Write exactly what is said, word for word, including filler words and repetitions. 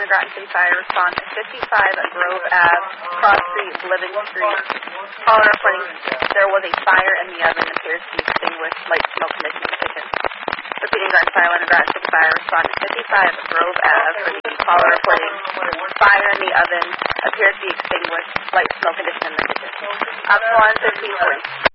Lynn Groton City Fire respond to fifty-five Grove Ave, Cross Street, Living Street. Caller reporting there was a fire in the oven, appears to be extinguished, light smoke condition in the kitchen. Repeating Groton Fire, Lynn Groton City Fire respond to fifty-five Grove Ave. Caller reporting fire in the oven, appears to be extinguished, light smoke condition in the kitchen. Upsilon fifteen forty.